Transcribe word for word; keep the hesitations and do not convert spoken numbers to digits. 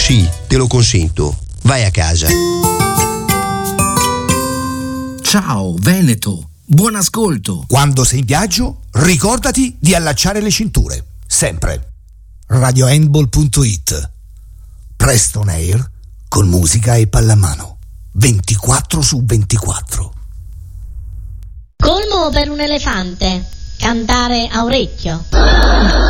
Sì, te lo consento. Vai a casa. Ciao Veneto, buon ascolto. Quando sei in viaggio, ricordati di allacciare le cinture, sempre. radio handball punto it. Preston Air con musica e pallamano. ventiquattro su ventiquattro. Colmo per un elefante. Cantare a orecchio.